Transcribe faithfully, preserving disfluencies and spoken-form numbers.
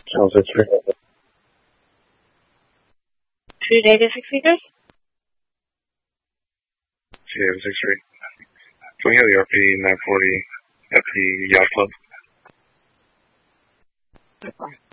Channel six three. Two David six three. Two David six three. Can we have the R P nine forty at the yacht club?